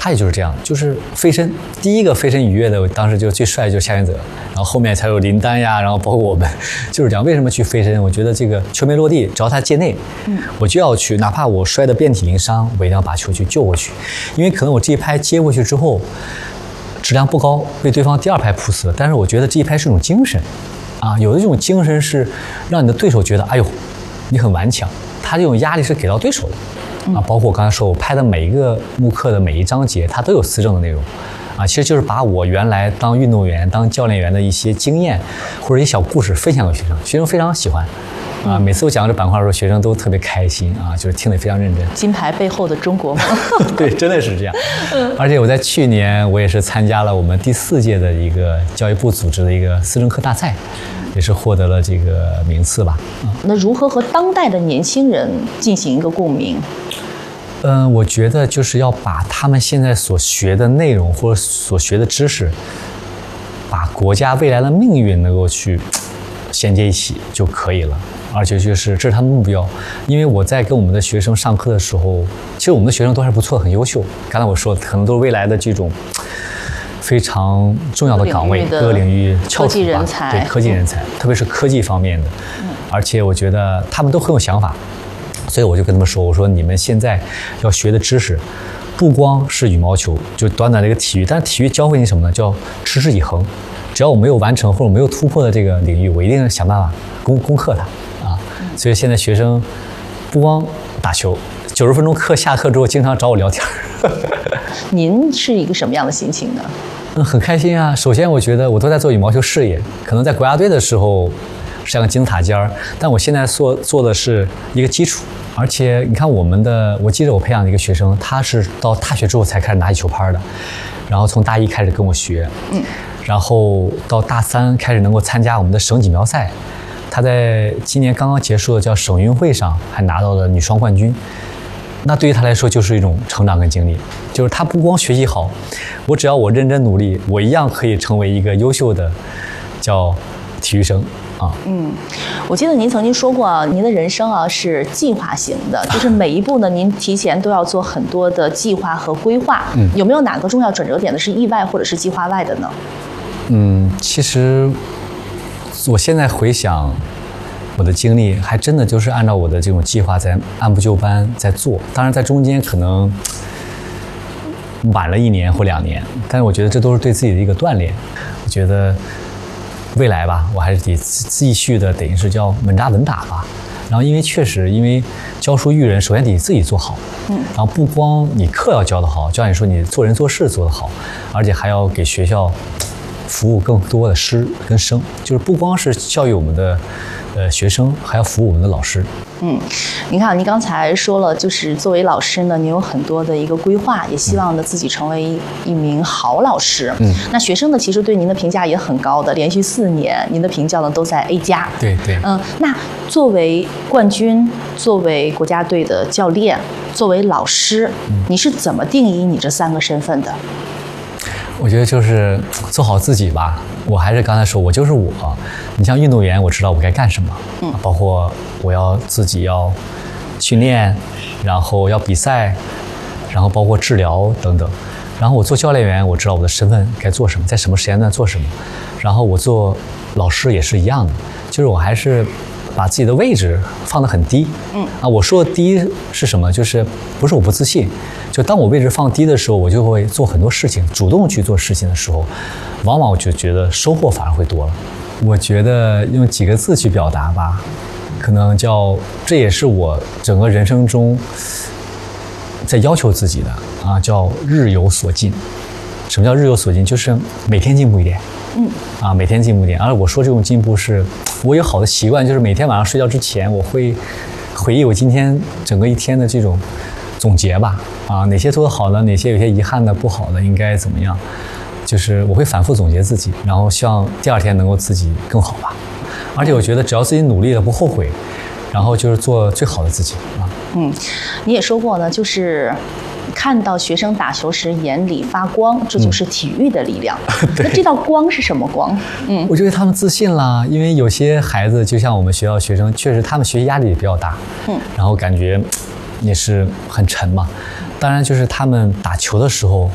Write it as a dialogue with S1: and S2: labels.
S1: 他也就是这样，就是飞身。第一个飞身愉悦的，当时就最帅的就是夏元泽，然后后面才有林丹呀，然后包括我们，就是讲为什么去飞身。我觉得这个球没落地，只要他界内，我就要去，哪怕我摔得遍体鳞伤，我一定要把球去救过去，因为可能我这一拍接过去之后，质量不高，被对方第二拍扑死了。但是我觉得这一拍是一种精神，啊，有的这种精神是让你的对手觉得，哎呦，你很顽强，他这种压力是给到对手的。啊，包括我刚才说，我拍的每一个慕课的每一章节，它都有思政的内容，啊，其实就是把我原来当运动员、当教练员的一些经验或者一些小故事分享给学生，学生非常喜欢，啊，每次我讲这板块的时候，学生都特别开心啊，就是听得非常认真。
S2: 金牌背后的中国吗？
S1: 对，真的是这样。而且我在去年我也是参加了我们第4届的一个教育部组织的一个思政课大赛。也是获得了这个名次吧。
S2: 那如何和当代的年轻人进行一个共鸣？
S1: 我觉得就是要把他们现在所学的内容或者所学的知识，把国家未来的命运能够去衔接一起就可以了。而且就是这是他们目标。因为我在跟我们的学生上课的时候，其实我们的学生都还不错，很优秀。刚才我说可能都是未来的这种非常重要的岗位，各个领域翘楚吧，对，科技人才，特别是科技方面的。而且我觉得他们都很有想法，所以我就跟他们说，我说你们现在要学的知识，不光是羽毛球，就短短的一个体育，但是体育教会你什么呢？叫持之以恒。只要我没有完成或者我没有突破的这个领域，我一定想办法攻克它啊。所以现在学生不光打球，90分钟课下课之后，经常找我聊天。
S2: 您是一个什么样的心情呢？
S1: 很开心啊！首先，我觉得我都在做羽毛球事业，可能在国家队的时候像个金字塔尖儿，但我现在做的是一个基础。而且你看我记得我培养的一个学生，他是到大学之后才开始拿起球拍的，然后从大1开始跟我学，然后到大3开始能够参加我们的省锦标赛，他在今年刚刚结束的叫省运会上还拿到了女双冠军。那对于他来说就是一种成长跟经历，就是他不光学习好，我只要我认真努力，我一样可以成为一个优秀的叫体育生啊。
S2: 我记得您曾经说过，您的人生啊是计划型的，就是每一步呢，您提前都要做很多的计划和规划。有没有哪个重要转折点的是意外或者是计划外的呢？
S1: 其实我现在回想我的经历，还真的就是按照我的这种计划在按部就班在做。当然在中间可能晚了1年或2年，但是我觉得这都是对自己的一个锻炼。我觉得未来吧，我还是得继续的，等于是叫稳扎稳打吧。然后因为教书育人，首先得自己做好，然后不光你课要教得好，教你说你做人做事做得好，而且还要给学校服务更多的师跟生，就是不光是教育我们的学生，还要服务我们的老师。
S2: 您看，您刚才说了，就是作为老师呢，您有很多的一个规划，也希望呢自己成为一名好老师。那学生呢，其实对您的评价也很高的，连续4年，您的评价呢都在 A+。
S1: 对。
S2: 那作为冠军，作为国家队的教练，作为老师，你是怎么定义你这3个身份的？
S1: 我觉得就是做好自己吧。我还是刚才说，我就是我。你像运动员，我知道我该干什么，包括我要自己要训练，然后要比赛，然后包括治疗等等。然后我做教练员，我知道我的身份该做什么，在什么时间段做什么。然后我做老师也是一样的，就是我还是把自己的位置放得很低。我说的低是什么？就是不是我不自信，就当我位置放低的时候，我就会做很多事情，主动去做事情的时候，往往我就觉得收获反而会多了。我觉得用几个字去表达吧，可能叫这也是我整个人生中在要求自己的啊，叫日有所进。什么叫日有所进？就是每天进步一点。每天进步一点。而我说这种进步是，我有好的习惯，就是每天晚上睡觉之前，我会回忆我今天整个一天的这种总结吧。哪些做得好的，哪些有些遗憾的、不好的，应该怎么样？就是我会反复总结自己，然后希望第2天能够自己更好吧。而且我觉得只要自己努力了不后悔，然后就是做最好的自己啊。
S2: 你也说过呢，就是看到学生打球时眼里发光，这就是体育的力量。那这道光是什么光？
S1: 我觉得他们自信啦，因为有些孩子就像我们学校学生，确实他们学习压力也比较大，然后感觉也是很沉嘛。当然就是他们打球的时候